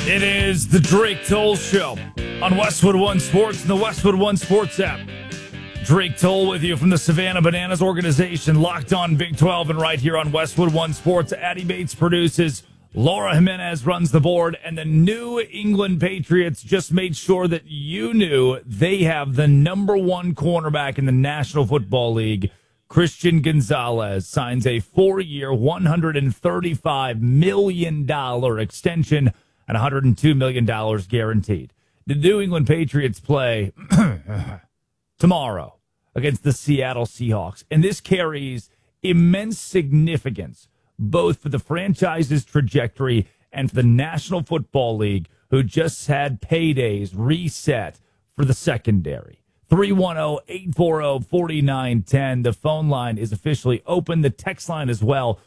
It is the Drake Toll Show on Westwood One Sports and the Westwood One Sports app. Drake Toll with you from the Savannah Bananas organization, Locked On Big 12, and right here on Westwood One Sports. Addie Bates produces, Laura Jimenez runs the board, and the New England Patriots just made sure that you knew they have the number one cornerback in the National Football League. Christian Gonzalez signs a 4-year, $135 million extension and $102 million guaranteed. The New England Patriots play tomorrow against the Seattle Seahawks, and this carries immense significance both for the franchise's trajectory and for the National Football League, who just had paydays reset for the secondary. 310-840-4910. The phone line is officially open. The text line as well,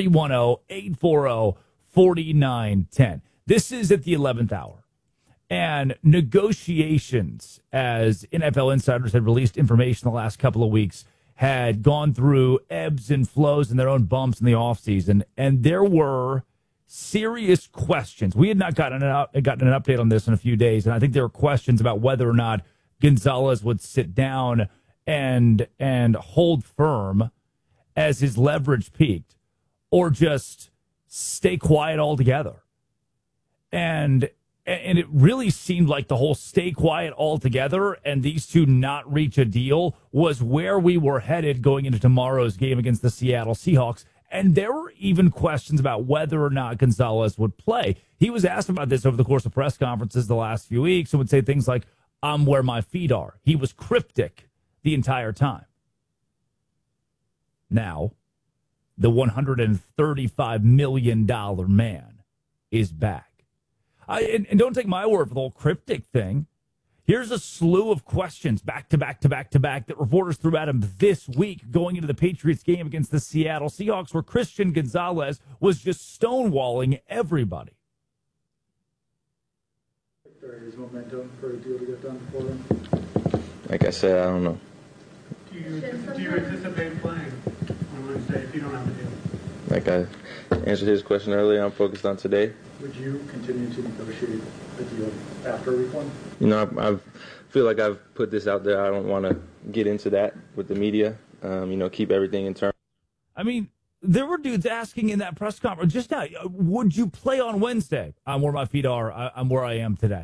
310-840-4910. This is at the 11th hour. And negotiations, as NFL insiders had released information the last couple of weeks, had gone through ebbs and flows and their own bumps in the offseason. And there were serious questions. We had not gotten an update on this in a few days, and I think there were questions about whether or not Gonzalez would sit down and hold firm as his leverage peaked, or just stay quiet altogether. And it really seemed like the whole stay quiet altogether and these two not reach a deal was where we were headed going into tomorrow's game against the Seattle Seahawks. And there were even questions about whether or not Gonzalez would play. He was asked about this over the course of press conferences the last few weeks and would say things like, "I'm where my feet are." He was cryptic the entire time. Now, the $135 million man is back. And don't take my word for the whole cryptic thing. Here's a slew of questions back to back that reporters threw at him this week going into the Patriots game against the Seattle Seahawks, where Christian Gonzalez was just stonewalling everybody. There is momentum for a deal to get done before then? Like I said, I don't know. Do you anticipate playing on Wednesday if you don't have a deal? Like I answered his question earlier, I'm focused on today. Would you continue to negotiate a deal after week one? You know, I feel like I've put this out there. I don't want to get into that with the media. Keep everything internal. I mean, there were dudes asking in that press conference just now, would you play on Wednesday? I'm where my feet are. I'm where I am today.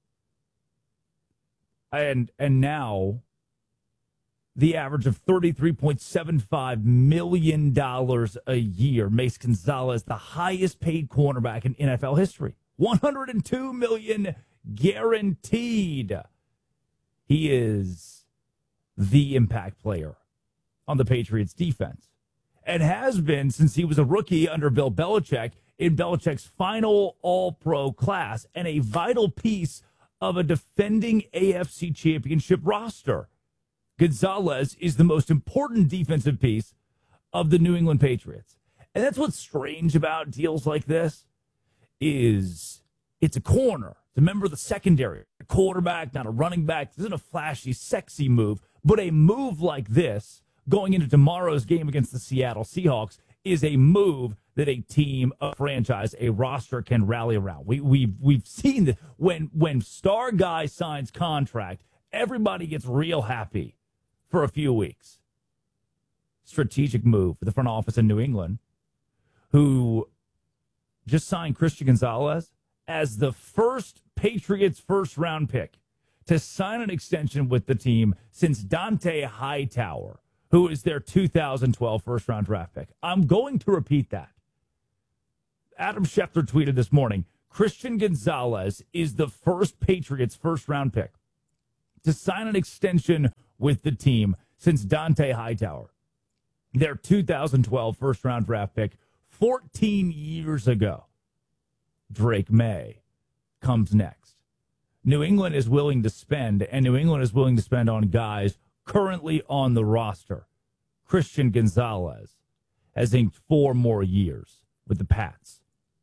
And now the average of $33.75 million a year makes Gonzalez the highest paid cornerback in NFL history. $102 million guaranteed. He is the impact player on the Patriots defense and has been since he was a rookie under Bill Belichick in Belichick's final All-Pro class and a vital piece of a defending AFC Championship roster. Gonzalez is the most important defensive piece of the New England Patriots. And that's what's strange about deals like this is it's a corner. It's a member of the secondary, a quarterback, not a running back. This isn't a flashy, sexy move, but a move like this going into tomorrow's game against the Seattle Seahawks is a move that a team, a franchise, a roster can rally around. We've seen that when star guy signs contract, everybody gets real happy for a few weeks. Strategic move for the front office in New England, who just signed Christian Gonzalez as the first Patriots first-round pick to sign an extension with the team since Dante Hightower, who is their 2012 first-round draft pick. I'm going to repeat that. Adam Schefter tweeted this morning, Christian Gonzalez is the first Patriots first-round pick to sign an extension with the team since Dante Hightower, their 2012 first-round draft pick 14 years ago. Drake May comes next. New England is willing to spend, and New England is willing to spend on guys currently on the roster. Christian Gonzalez has inked 4 more years with the Pats.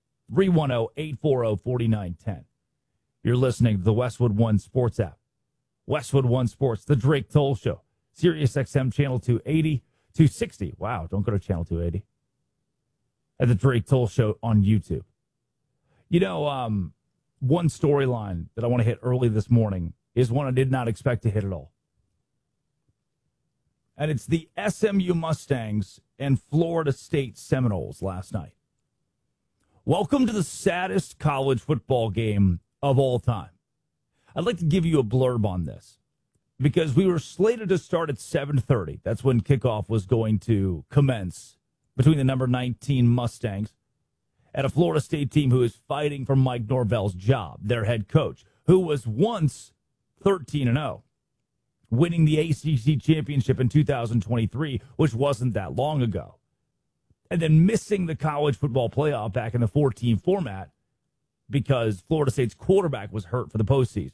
310-840-4910. You're listening to the Westwood One Sports app. Westwood One Sports, the Drake Toll Show. Sirius XM Channel 280, 260. Wow, don't go to Channel 280. At the Drake Toll Show on YouTube. You know, one storyline that I want to hit early this morning is one I did not expect to hit at all. And it's the SMU Mustangs and Florida State Seminoles last night. Welcome to the saddest college football game of all time. I'd like to give you a blurb on this because we were slated to start at 7:30. That's when kickoff was going to commence between the number 19 Mustangs and a Florida State team who is fighting for Mike Norvell's job, their head coach, who was once 13-0. Winning the ACC championship in 2023, which wasn't that long ago. And then missing the college football playoff back in the 4-team format because Florida State's quarterback was hurt for the postseason.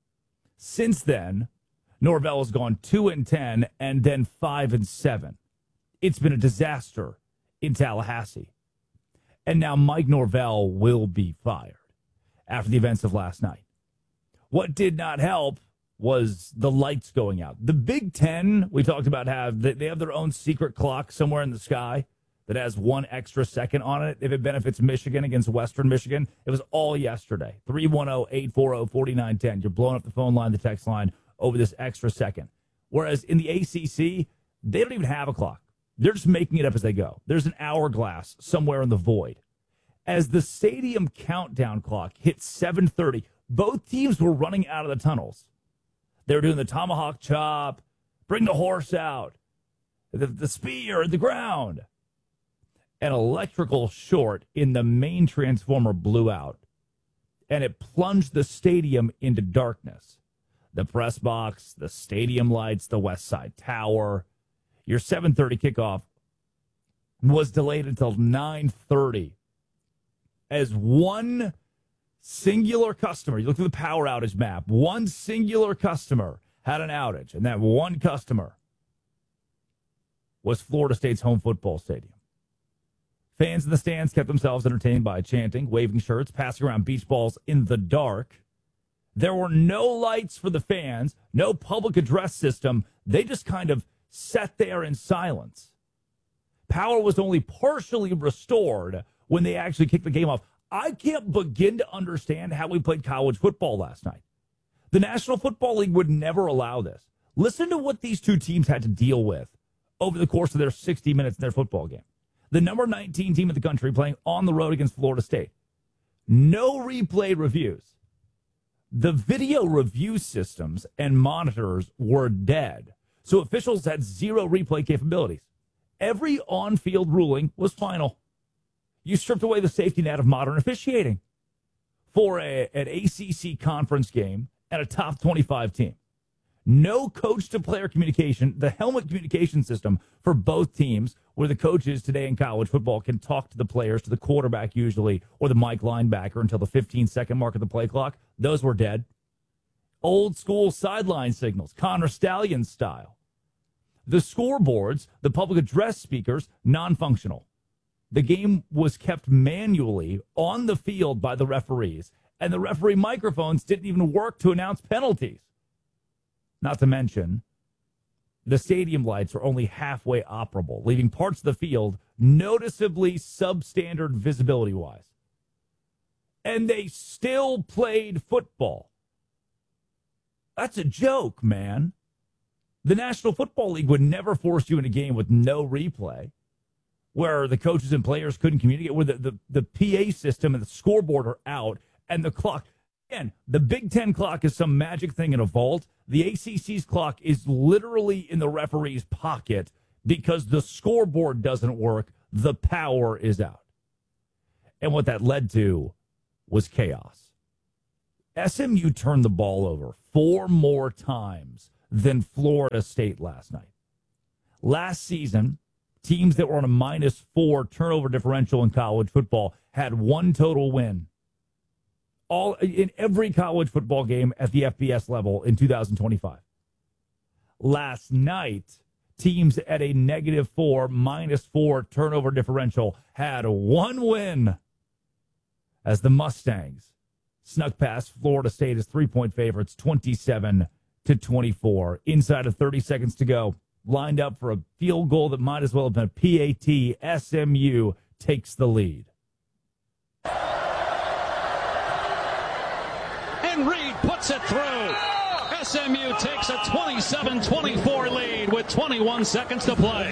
Since then, Norvell has gone 2-10 and then 5-7. It's been a disaster in Tallahassee. And now Mike Norvell will be fired after the events of last night. What did not help was the lights going out. The Big Ten, we talked about, they have their own secret clock somewhere in the sky that has 1 extra second on it if it benefits Michigan against Western Michigan. It was all yesterday. 310-840-4910. You're blowing up the phone line, the text line over this extra second. Whereas in the ACC, they don't even have a clock. They're just making it up as they go. There's an hourglass somewhere in the void. As the stadium countdown clock hit 7:30, both teams were running out of the tunnels. They were doing the tomahawk chop, bring the horse out, the spear at the ground. An electrical short in the main transformer blew out, and it plunged the stadium into darkness. The press box, the stadium lights, the West Side Tower. Your 7:30 kickoff was delayed until 9:30 as one singular customer, you look at the power outage map, one singular customer had an outage, and that one customer was Florida State's home football stadium. Fans in the stands kept themselves entertained by chanting, waving shirts, passing around beach balls in the dark. There were no lights for the fans, no public address system. They just kind of sat there in silence. Power was only partially restored when they actually kicked the game off. I can't begin to understand how we played college football last night. The National Football League would never allow this. Listen to what these two teams had to deal with over the course of their 60 minutes in their football game. The number 19 team in the country playing on the road against Florida State. No replay reviews. The video review systems and monitors were dead, so officials had zero replay capabilities. Every on-field ruling was final. You stripped away the safety net of modern officiating for an ACC conference game and a top 25 team. No coach-to-player communication, the helmet communication system for both teams, where the coaches today in college football can talk to the players, to the quarterback usually, or the Mike linebacker until the 15-second mark of the play clock, those were dead. Old-school sideline signals, Connor Stallion style. The scoreboards, the public address speakers, non-functional. The game was kept manually on the field by the referees, and the referee microphones didn't even work to announce penalties. Not to mention, the stadium lights are only halfway operable, leaving parts of the field noticeably substandard visibility-wise. And they still played football. That's a joke, man. The National Football League would never force you in a game with no replay, where the coaches and players couldn't communicate, where the PA system and the scoreboard are out, and the clock. Again, the Big Ten clock is some magic thing in a vault. The ACC's clock is literally in the referee's pocket because the scoreboard doesn't work. The power is out. And what that led to was chaos. SMU turned the ball over 4 more times than Florida State last night. Last season, teams that were on a -4 turnover differential in college football had 1 total win. All in every college football game at the FBS level in 2025. Last night, teams at a -4, -4 turnover differential had 1 win as the Mustangs snuck past Florida State as 3-point favorites, 27-24. Inside of 30 seconds to go, lined up for a field goal that might as well have been a PAT. SMU takes the lead. and Reed puts it through. SMU takes a 27-24 lead with 21 seconds to play.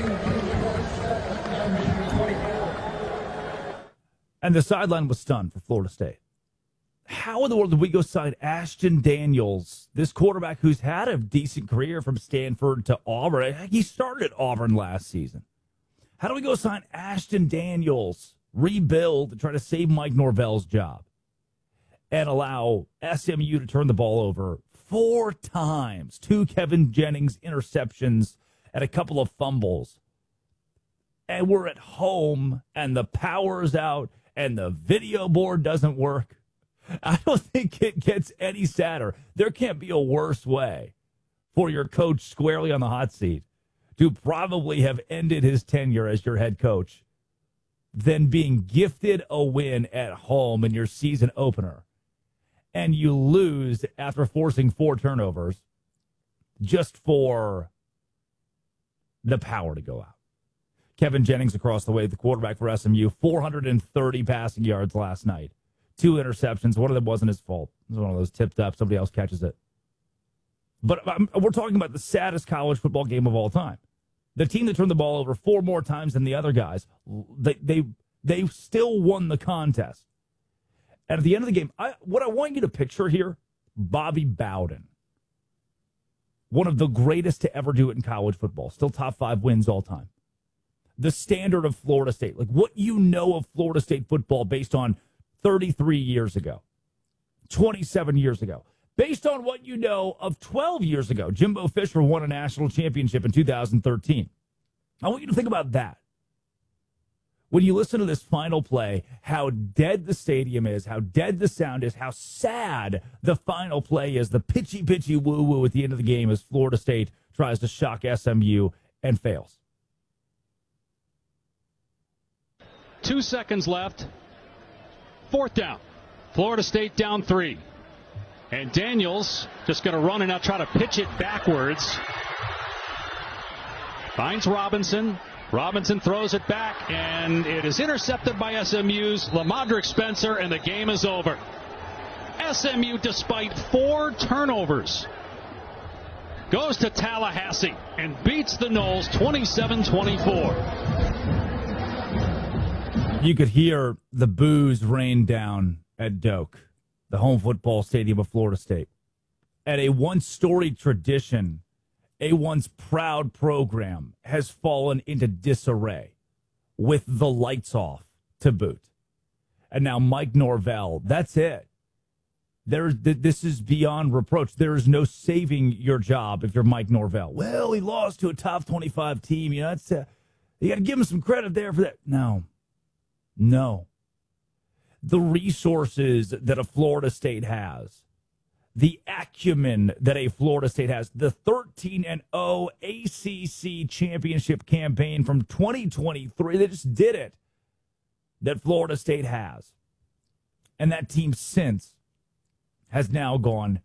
And the sideline was stunned for Florida State. How in the world did we go sign Ashton Daniels, this quarterback who's had a decent career from Stanford to Auburn? He started at Auburn last season. How do we go sign Ashton Daniels, rebuild, and try to save Mike Norvell's job, and allow SMU to turn the ball over 4 times, 2 Kevin Jennings interceptions and a couple of fumbles? And we're at home, and the power's out, and the video board doesn't work. I don't think it gets any sadder. There can't be a worse way for your coach squarely on the hot seat to probably have ended his tenure as your head coach than being gifted a win at home in your season opener, and you lose after forcing 4 turnovers just for the power to go out. Kevin Jennings across the way, the quarterback for SMU, 430 passing yards last night. 2 interceptions. One of them wasn't his fault. It was one of those tipped up. Somebody else catches it. But we're talking about the saddest college football game of all time. The team that turned the ball over 4 more times than the other guys, they still won the contest. And at the end of the game, what I want you to picture here, Bobby Bowden, one of the greatest to ever do it in college football, still top 5 wins all time. The standard of Florida State, like what you know of Florida State football based on 33 years ago, 27 years ago, based on what you know of 12 years ago. Jimbo Fisher won a national championship in 2013. I want you to think about that. When you listen to this final play, how dead the stadium is, how dead the sound is, how sad the final play is, the pitchy woo-woo at the end of the game as Florida State tries to shock SMU and fails. 2 seconds left. 4th down. Florida State down 3. And Daniels just going to run and now try to pitch it backwards. Finds Robinson. Robinson throws it back, and it is intercepted by SMU's Lamadrick Spencer, and the game is over. SMU, despite 4 turnovers, goes to Tallahassee and beats the Noles 27-24. You could hear the boos rain down at Doak, the home football stadium of Florida State. At a once storied tradition, a once proud program has fallen into disarray with the lights off to boot. And now Mike Norvell, that's it. This is beyond reproach. There is no saving your job if you're Mike Norvell. Well, he lost to a top 25 team. You know, you got to give him some credit there for that. No. The resources that a Florida State has, the acumen that a Florida State has, the 13-0 ACC championship campaign from 2023, they just did it, that Florida State has. And that team since has now gone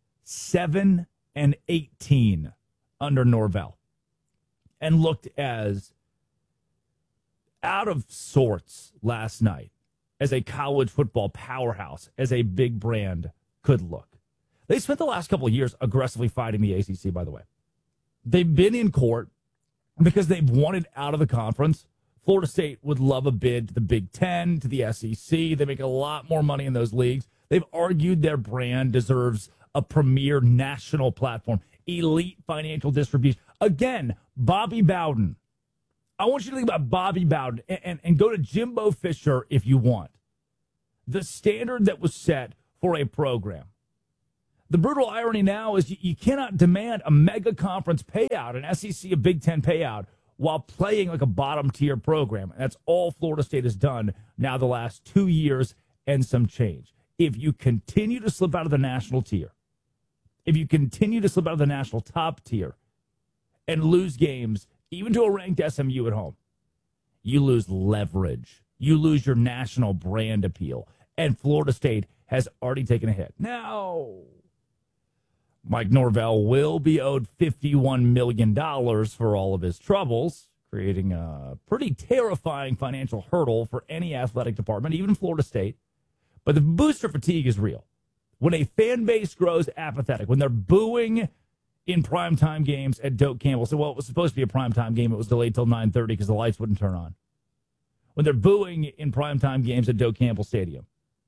7-18 under Norvell and looked as out of sorts last night as a college football powerhouse, as a big brand could look. They spent the last couple of years aggressively fighting the ACC, by the way. They've been in court because they've wanted out of the conference. Florida State would love a bid to the Big Ten, to the SEC. They make a lot more money in those leagues. They've argued their brand deserves a premier national platform, elite financial distribution. Again, Bobby Bowden. I want you to think about Bobby Bowden and go to Jimbo Fisher if you want. The standard that was set for a program. The brutal irony now is you cannot demand a mega conference payout, an SEC, a Big Ten payout, while playing like a bottom-tier program. And that's all Florida State has done now the last 2 years and some change. If you continue to slip out of the national tier, if you continue to slip out of the national top tier and lose games, even to a ranked SMU at home, you lose leverage. You lose your national brand appeal. And Florida State has already taken a hit. Now, Mike Norvell will be owed $51 million for all of his troubles, creating a pretty terrifying financial hurdle for any athletic department, even Florida State. But the booster fatigue is real. When a fan base grows apathetic, when they're booing in primetime games at Doak Campbell, so, well, it was supposed to be a primetime game. It was delayed till 9:30 because the lights wouldn't turn on. When they're booing in primetime games at Doak Campbell Stadium,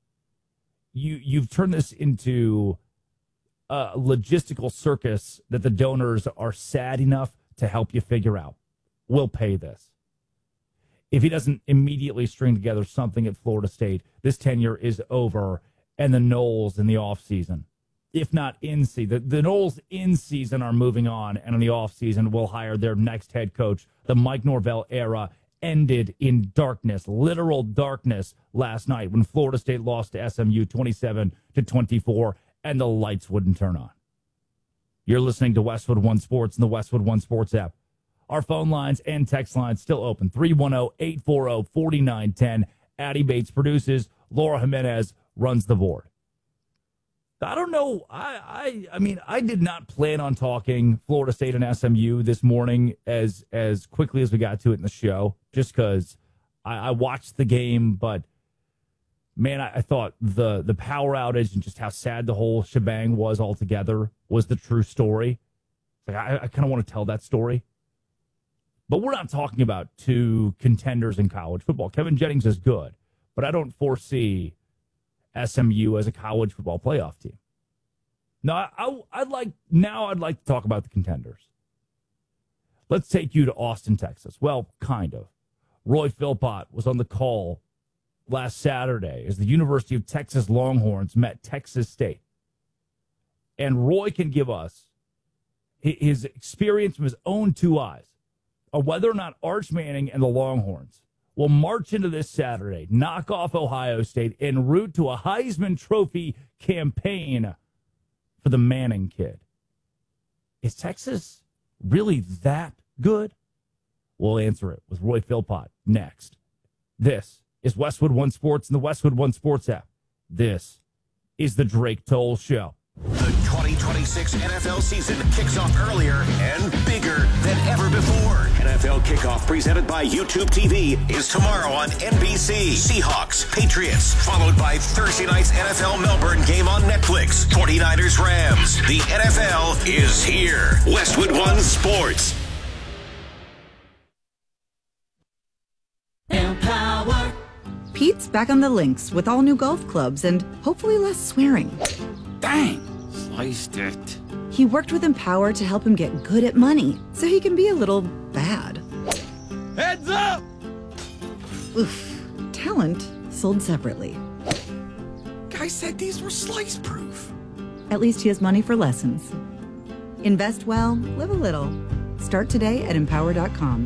you've turned this into a logistical circus that the donors are sad enough to help you figure out. We'll pay this. If he doesn't immediately string together something at Florida State, this tenure is over, and the Noles in the offseason, if not in season, the Noles in season are moving on, and in the offseason will hire their next head coach. The Mike Norvell era ended in darkness, literal darkness, last night when Florida State lost to SMU 27-24, and the lights wouldn't turn on. You're listening to Westwood One Sports and the Westwood One Sports app. Our phone lines and text lines still open. 310-840-4910. Addie Bates produces. Laura Jimenez runs the board. I don't know. I mean, I did not plan on talking Florida State and SMU this morning as quickly as we got to it in the show, just because I watched the game. But, man, I thought the power outage and just how sad the whole shebang was altogether was the true story. Like, I kind of want to tell that story. But we're not talking about two contenders in college football. Kevin Jennings is good, but I don't foresee SMU as a college football playoff team. No, I'd like to talk about the contenders. Let's take you to Austin, Texas. Well, kind of. Roy Philpott was on the call last Saturday as the University of Texas Longhorns met Texas State. And Roy can give us his experience from his own two eyes of whether or not Arch Manning and the Longhorns will march into this Saturday, knock off Ohio State, en route to a Heisman Trophy campaign for the Manning kid. Is Texas really that good? We'll answer it with Roy Philpott next. This is Westwood One Sports and the Westwood One Sports app. This is the Drake Toll Show. The 2026 NFL season kicks off earlier and bigger than ever before. NFL Kickoff, presented by YouTube TV, is tomorrow on NBC. Seahawks, Patriots, followed by Thursday night's NFL Melbourne game on Netflix. 49ers, Rams. The NFL is here. Westwood One Sports. Empower. Pete's back on the links with all new golf clubs and hopefully less swearing. Dang, sliced it. He worked with Empower to help him get good at money, so he can be a little bad. Heads up! Oof. Talent sold separately. Guy said these were slice-proof. At least he has money for lessons. Invest well, live a little. Start today at Empower.com.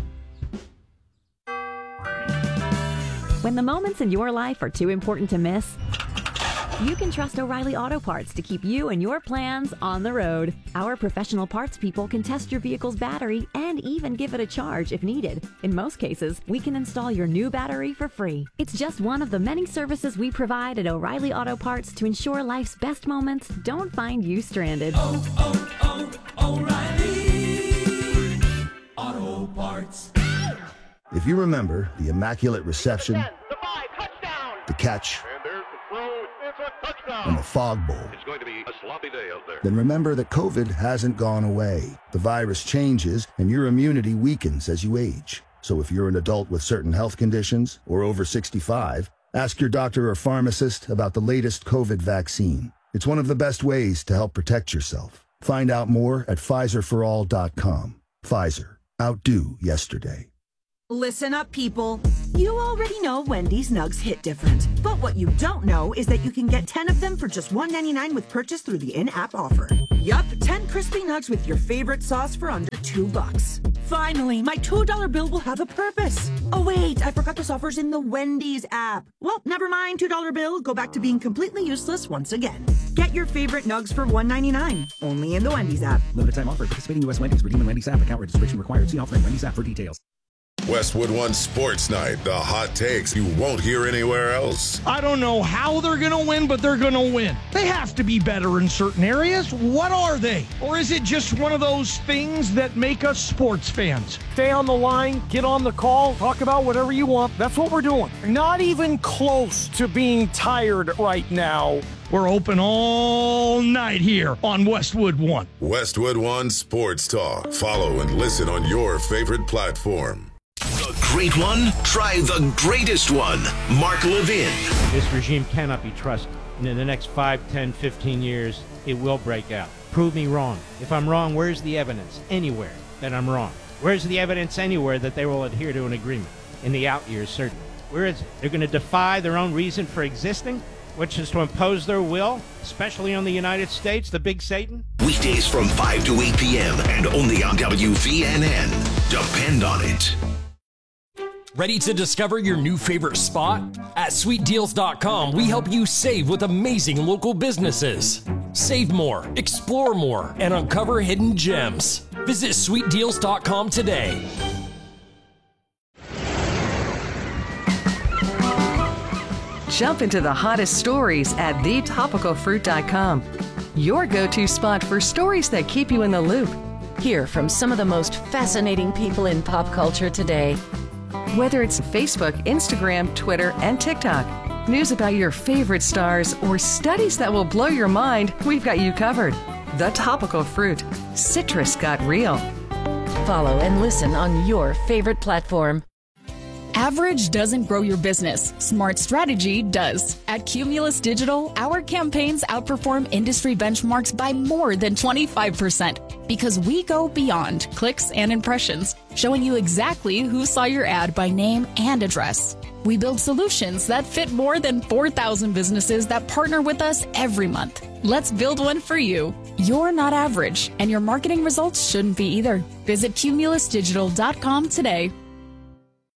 When the moments in your life are too important to miss, you can trust O'Reilly Auto Parts to keep you and your plans on the road. Our professional parts people can test your vehicle's battery and even give it a charge if needed. In most cases, we can install your new battery for free. It's just one of the many services we provide at O'Reilly Auto Parts to ensure life's best moments don't find you stranded. O'Reilly Auto Parts. If you remember the immaculate reception, the catch, and the fog bowl, it's going to be a sloppy day out there. Then remember that COVID hasn't gone away. The virus changes and your immunity weakens as you age. So if you're an adult with certain health conditions or over 65, ask your doctor or pharmacist about the latest COVID vaccine. It's one of the best ways to help protect yourself. Find out more at PfizerForAll.com. Pfizer. Outdo yesterday. Listen up, people. You already know Wendy's Nugs hit different. But what you don't know is that you can get 10 of them for just $1.99 with purchase through the in-app offer. Yup, 10 crispy nugs with your favorite sauce for under $2. Finally, my $2 bill will have a purpose. Oh wait, I forgot this offer's in the Wendy's app. Well, never mind, $2 bill. Go back to being completely useless once again. Get your favorite nugs for $1.99. Only in the Wendy's app. Limited time offer. Participating U.S. Wendy's. Redeem in Wendy's app. Account registration required. See offer in Wendy's app for details. Westwood One Sports Night, the hot takes you won't hear anywhere else. I don't know how they're going to win, but they're going to win. They have to be better in certain areas. What are they? Or is it just one of those things that make us sports fans? Stay on the line, get on the call, talk about whatever you want. That's what we're doing. Not even close to being tired right now. We're open all night here on Westwood One. Westwood One Sports Talk. Follow and listen on your favorite platform. The great one? Try the greatest one. Mark Levin. This regime cannot be trusted. And in the next 5, 10, 15 years, it will break out. Prove me wrong. If I'm wrong, where's the evidence? Anywhere that I'm wrong. Where's the evidence anywhere that they will adhere to an agreement? In the out years, certainly. Where is it? They're going to defy their own reason for existing, which is to impose their will, especially on the United States, the big Satan? Weekdays from 5 to 8 p.m. and only on WVNN. Depend on it. Ready to discover your new favorite spot? At SweetDeals.com, we help you save with amazing local businesses. Save more, explore more, and uncover hidden gems. Visit SweetDeals.com today. Jump into the hottest stories at thetopicalfruit.com. Your go-to spot for stories that keep you in the loop. Hear from some of the most fascinating people in pop culture today. Whether it's Facebook, Instagram, Twitter, and TikTok, news about your favorite stars, or studies that will blow your mind, we've got you covered. The Topical Fruit. Citrus got real. Follow and listen on your favorite platform. Average doesn't grow your business. Smart strategy does. At Cumulus Digital, our campaigns outperform industry benchmarks by more than 25% because we go beyond clicks and impressions, showing you exactly who saw your ad by name and address. We build solutions that fit more than 4,000 businesses that partner with us every month. Let's build one for you. You're not average, and your marketing results shouldn't be either. Visit cumulusdigital.com today.